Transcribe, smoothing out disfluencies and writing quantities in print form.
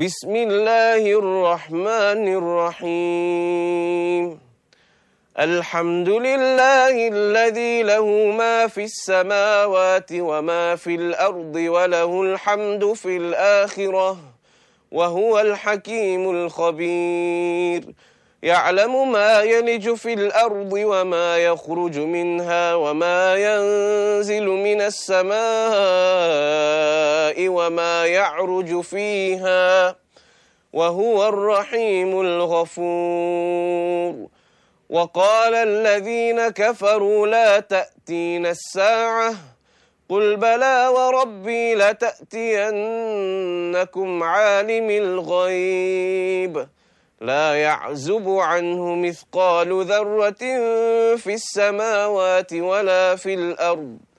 بسم الله الرحمن الرحيم الحمد لله الذي له ما في السماوات وما في الأرض وله الحمد في الآخرة وهو الحكيم الخبير يعلم ما يلج في الأرض وما يخرج منها وما ينزل من السماء وما يعرج فيها وهو الرحيم الغفور وقال الذين كفروا لا تأتين الساعة قل بلى وربي لتأتينكم عالم الغيب لا يعزب عنه مثقال ذرة في السماوات ولا في الأرض